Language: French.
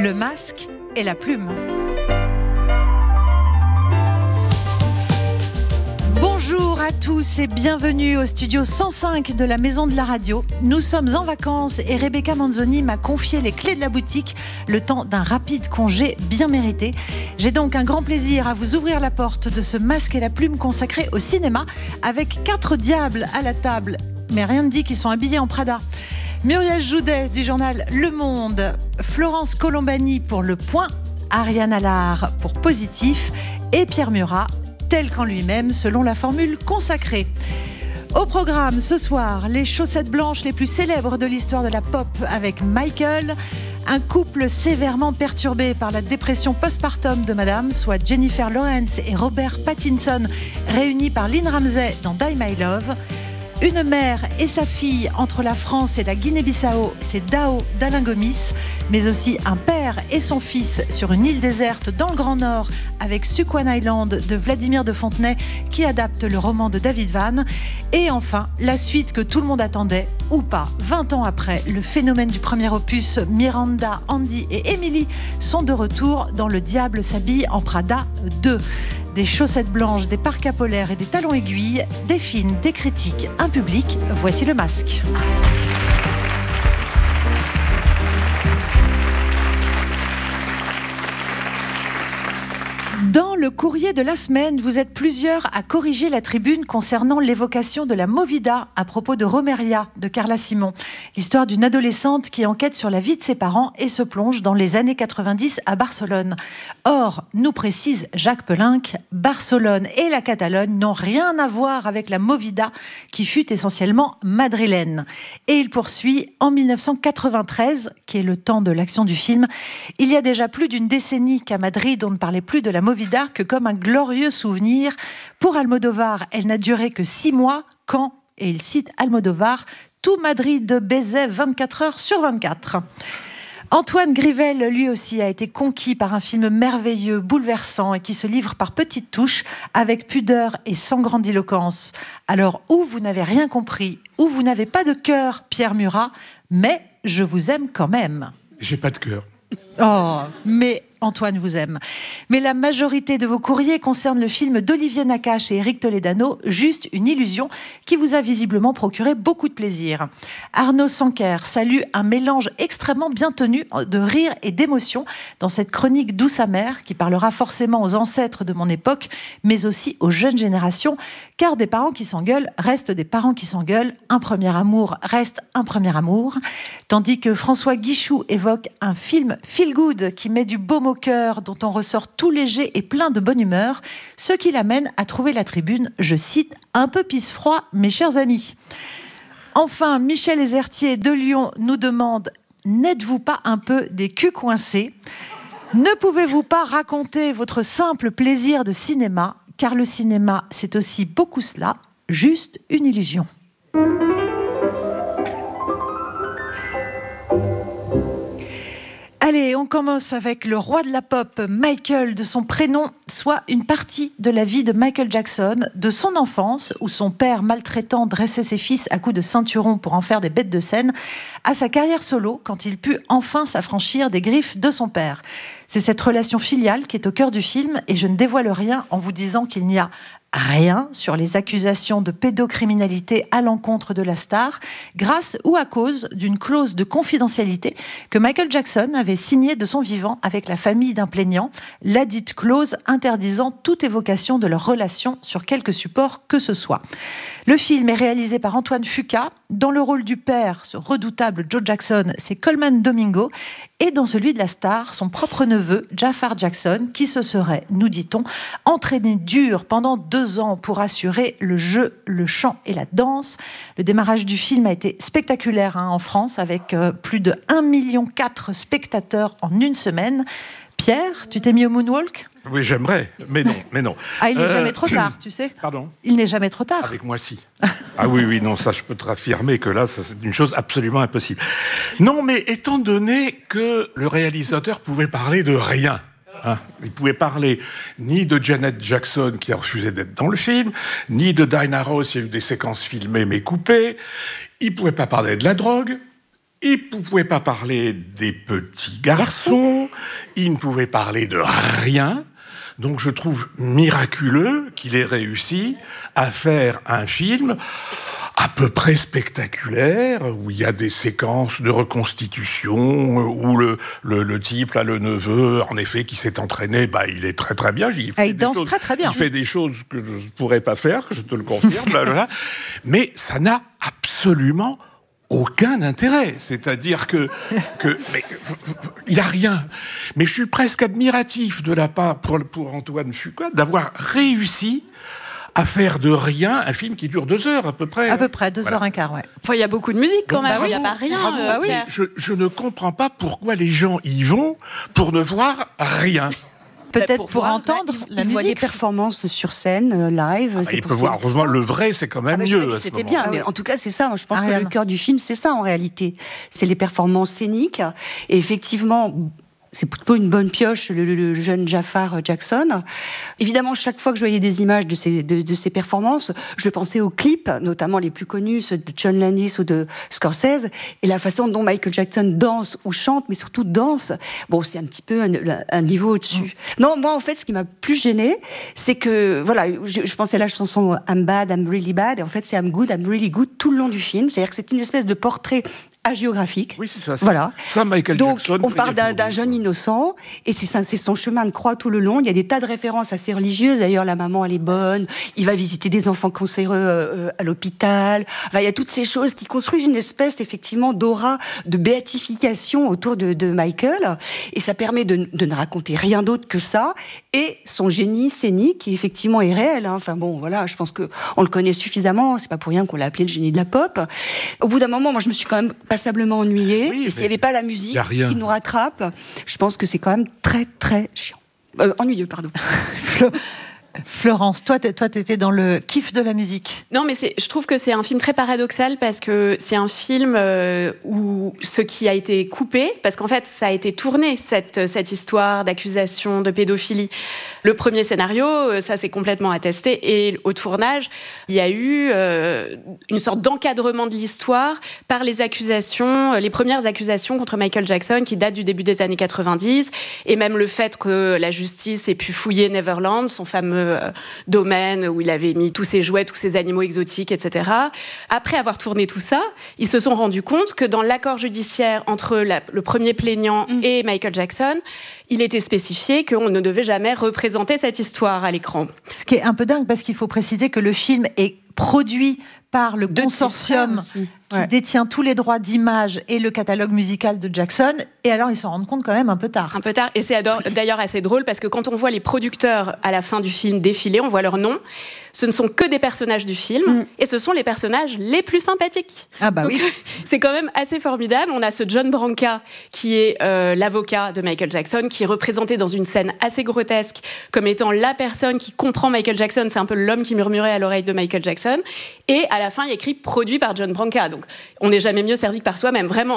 Le masque et la plume. Bonjour à tous et bienvenue au studio 105 de la Maison de la Radio. Nous sommes en vacances et Rebecca Manzoni m'a confié les clés de la boutique, le temps d'un rapide congé bien mérité. J'ai donc un grand plaisir à vous ouvrir la porte de ce masque et la plume consacré au cinéma avec 4 diables à la table, mais rien ne dit qu'ils sont habillés en Prada. Muriel Joudet du journal Le Monde, Florence Colombani pour Le Point, Ariane Allard pour Positif et Pierre Murat tel qu'en lui-même, selon la formule consacrée. Au programme, ce soir, les chaussettes blanches les plus célèbres de l'histoire de la pop avec Michael, un couple sévèrement perturbé par la dépression postpartum de Madame, soit Jennifer Lawrence et Robert Pattinson, réunis par Lynn Ramsay dans Die My Love. Une mère et sa fille entre la France et la Guinée-Bissau, c'est Dao d'Alain Gomis, mais aussi un père et son fils sur une île déserte dans le Grand Nord avec Sukwan Island de Vladimir de Fontenay qui adapte le roman de David Vann. Et enfin, la suite que tout le monde attendait, ou pas, 20 ans après, le phénomène du premier opus, Miranda, Andy et Emily sont de retour dans Le Diable s'habille en Prada 2. Des chaussettes blanches, des parkas polaires et des talons aiguilles, des films, des critiques, un public, voici le masque. Dans le courrier de la semaine, vous êtes plusieurs à corriger la tribune concernant l'évocation de la Movida à propos de Romeria de Carla Simon. L'histoire d'une adolescente qui enquête sur la vie de ses parents et se plonge dans les années 90 à Barcelone. Or, nous précise Jacques Pelinck, Barcelone et la Catalogne n'ont rien à voir avec la Movida qui fut essentiellement madrilène. Et il poursuit, en 1993, qui est le temps de l'action du film, il y a déjà plus d'une décennie qu'à Madrid on ne parlait plus de la Movida que comme un glorieux souvenir. Pour Almodovar, elle n'a duré que 6 mois quand, et il cite Almodovar, tout Madrid baisait 24 heures sur 24. Antoine Grivel, lui aussi, a été conquis par un film merveilleux, bouleversant et qui se livre par petites touches, avec pudeur et sans grandiloquence. Alors, ou vous n'avez rien compris, ou vous n'avez pas de cœur, Pierre Murat, mais je vous aime quand même. J'ai pas de cœur. Oh, mais Antoine vous aime. Mais la majorité de vos courriers concernent le film d'Olivier Nakache et Éric Toledano, Juste une illusion, qui vous a visiblement procuré beaucoup de plaisir. Arnaud Sanquer salue un mélange extrêmement bien tenu de rire et d'émotion dans cette chronique douce amère qui parlera forcément aux ancêtres de mon époque, mais aussi aux jeunes générations, car des parents qui s'engueulent restent des parents qui s'engueulent, un premier amour reste un premier amour, tandis que François Guichou évoque un film feel good qui met du baume au cœur, dont on ressort tout léger et plein de bonne humeur, ce qui l'amène à trouver la tribune, je cite, un peu pisse-froid, mes chers amis. Enfin, Michel Ezertier de Lyon nous demande, n'êtes-vous pas un peu des culs coincés ? Ne pouvez-vous pas raconter votre simple plaisir de cinéma, car le cinéma, c'est aussi beaucoup cela, juste une illusion. Allez, on commence avec le roi de la pop, Michael, de son prénom, soit une partie de la vie de Michael Jackson, de son enfance, où son père maltraitant dressait ses fils à coups de ceinturon pour en faire des bêtes de scène, à sa carrière solo, quand il put enfin s'affranchir des griffes de son père. C'est cette relation filiale qui est au cœur du film, et je ne dévoile rien en vous disant qu'il n'y a rien sur les accusations de pédocriminalité à l'encontre de la star, grâce ou à cause d'une clause de confidentialité que Michael Jackson avait signée de son vivant avec la famille d'un plaignant, ladite clause interdisant toute évocation de leur relation sur quelque support que ce soit. Le film est réalisé par Antoine Fuqua. Dans le rôle du père, ce redoutable Joe Jackson, c'est Coleman Domingo, et dans celui de la star, son propre neveu, Jafar Jackson, qui se serait, nous dit-on, entraîné dur pendant 2 ans pour assurer le jeu, le chant et la danse. Le démarrage du film a été spectaculaire en France, avec plus de 1,4 million de spectateurs en une semaine. Pierre, tu t'es mis au moonwalk ? Oui, j'aimerais, mais non. Ah, il n'est jamais trop tard, tu sais. Pardon ? Il n'est jamais trop tard. Avec moi, si. Ah oui, non, ça, je peux te raffirmer que là, ça, c'est une chose absolument impossible. Non, mais étant donné que le réalisateur pouvait parler de rien, il pouvait parler ni de Janet Jackson, qui a refusé d'être dans le film, ni de Diana Ross, il y a eu des séquences filmées mais coupées, il pouvait pas parler de la drogue, Il ne pouvait pas parler des petits garçons, il ne pouvait parler de rien. Donc je trouve miraculeux qu'il ait réussi à faire un film à peu près spectaculaire, où il y a des séquences de reconstitution, où le type, là, le neveu, en effet, qui s'est entraîné, il est très très bien. Il danse très bien. Il fait des choses que je ne pourrais pas faire, que je te le confirme, mais ça n'a absolument aucun intérêt. C'est-à-dire que il n'y a rien. Mais je suis presque admiratif de la part, pour Antoine Fuqua, d'avoir réussi à faire de rien un film qui dure 2 heures à peu près. À peu près, 2 heures un quart, ouais. Enfin, il y a beaucoup de musique quand même, il n'y a pas rien. Pierre. Je ne comprends pas pourquoi les gens y vont pour ne voir rien. Peut-être pour entendre la musique. Les performances sur scène, live. Il peut voir, heureusement, le vrai, c'est quand même mieux. C'était bien, mais en tout cas, c'est ça. Moi, je pense que le cœur du film, c'est ça en réalité. C'est les performances scéniques. Et effectivement, c'est plutôt une bonne pioche, le jeune Jafar Jackson. Évidemment, chaque fois que je voyais des images de ces performances, je pensais aux clips, notamment les plus connus, ceux de John Landis ou de Scorsese, et la façon dont Michael Jackson danse ou chante, mais surtout danse. Bon, c'est un petit peu un niveau au-dessus. Non, moi, en fait, ce qui m'a plus gênée, c'est que, voilà, je pensais à la chanson I'm bad, I'm really bad, et en fait, c'est I'm good, I'm really good tout le long du film. C'est-à-dire que c'est une espèce de portrait hagiographique. Oui, c'est ça. Voilà. Ça, Michael Donc, Jackson. on part d'un jeune innocent, et c'est son chemin de croix tout le long. Il y a des tas de références assez religieuses. D'ailleurs, la maman, elle est bonne. Il va visiter des enfants cancéreux à l'hôpital. Enfin, il y a toutes ces choses qui construisent une espèce, effectivement, d'aura, de béatification autour de Michael. Et ça permet de ne raconter rien d'autre que ça. Et son génie scénique, qui effectivement est réel. Enfin bon, voilà, je pense qu'on le connaît suffisamment. C'est pas pour rien qu'on l'a appelé le génie de la pop. Au bout d'un moment, moi, je me suis quand même passablement ennuyée. Et s'il n'y avait pas la musique qui nous rattrape, je pense que c'est quand même très, très chiant. Ennuyeux, pardon. Florence, toi, t'étais dans le kiff de la musique. Non, mais je trouve que c'est un film très paradoxal parce que c'est un film où ce qui a été coupé, parce qu'en fait, ça a été tourné, cette histoire d'accusation de pédophilie. Le premier scénario, ça s'est complètement attesté, et au tournage, il y a eu une sorte d'encadrement de l'histoire par les premières accusations contre Michael Jackson qui datent du début des années 90, et même le fait que la justice ait pu fouiller Neverland, son fameux domaine où il avait mis tous ses jouets, tous ses animaux exotiques, etc. Après avoir tourné tout ça, ils se sont rendus compte que dans l'accord judiciaire entre le premier plaignant et Michael Jackson, il était spécifié qu'on ne devait jamais représenter cette histoire à l'écran. Ce qui est un peu dingue, parce qu'il faut préciser que le film est produit par le consortium qui détient tous les droits d'image et le catalogue musical de Jackson. Et alors, ils s'en rendent compte quand même un peu tard. Un peu tard. Et c'est d'ailleurs assez drôle parce que quand on voit les producteurs à la fin du film défiler, on voit leurs noms. Ce ne sont que des personnages du film et ce sont les personnages les plus sympathiques. Ah bah oui. C'est quand même assez formidable. On a ce John Branca qui est l'avocat de Michael Jackson, qui est représenté dans une scène assez grotesque comme étant la personne qui comprend Michael Jackson. C'est un peu l'homme qui murmurait à l'oreille de Michael Jackson. Et à la fin, il y a écrit « produit par John Branca ». Donc, on n'est jamais mieux servi que par soi-même, vraiment.